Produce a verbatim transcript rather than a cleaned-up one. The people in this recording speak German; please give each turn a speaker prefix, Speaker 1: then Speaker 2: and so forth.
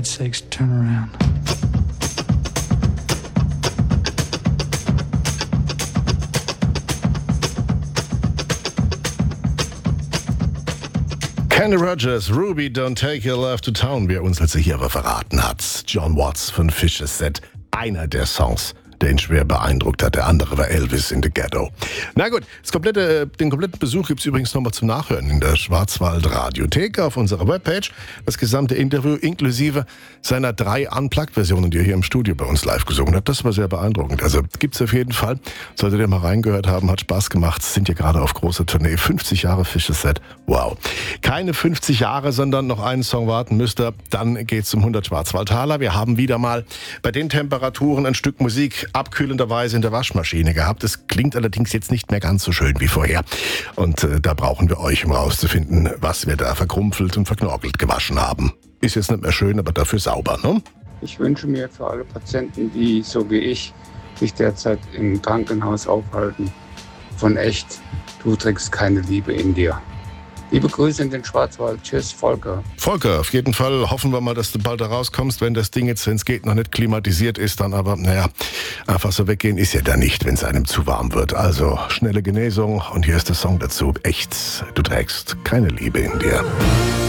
Speaker 1: God's sakes, turn around.
Speaker 2: Kenny Rogers, Ruby, Don't Take Your Love to Town. Wer uns letztlich hier aber verraten hat, John Watts von Fishes Set. Einer der Songs, der ihn schwer beeindruckt hat. Der andere war Elvis in the Ghetto. Na gut, das komplette, den kompletten Besuch gibt es übrigens nochmal zum Nachhören in der Schwarzwald-Radiothek auf unserer Webpage. Das gesamte Interview inklusive seiner drei Unplugged-Versionen, die er hier im Studio bei uns live gesungen hat. Das war sehr beeindruckend. Also gibt's auf jeden Fall. Solltet ihr mal reingehört haben, hat Spaß gemacht. Sind ja gerade auf großer Tournee. fünfzig Jahre Fishes Set. Wow. Keine fünfzig Jahre, sondern noch einen Song warten müsst ihr. Dann geht's zum hundert Schwarzwaldtaler. Wir haben wieder mal bei den Temperaturen ein Stück Musik abkühlenderweise in der Waschmaschine gehabt. Es klingt allerdings jetzt nicht mehr ganz so schön wie vorher. Und äh, da brauchen wir euch, um rauszufinden, was wir da verkrumpelt und verknorkelt gewaschen haben. Ist jetzt nicht mehr schön, aber dafür sauber, ne?
Speaker 3: Ich wünsche mir für alle Patienten, die so wie ich sich derzeit im Krankenhaus aufhalten, von echt, du trägst keine Liebe in dir. Liebe Grüße in den Schwarzwald. Tschüss, Volker.
Speaker 2: Volker, auf jeden Fall hoffen wir mal, dass du bald da rauskommst, wenn das Ding jetzt, wenn es geht, noch nicht klimatisiert ist, dann aber, naja, einfach so weggehen ist ja da nicht, wenn es einem zu warm wird. Also, schnelle Genesung und hier ist der Song dazu. Echt, du trägst keine Liebe in dir.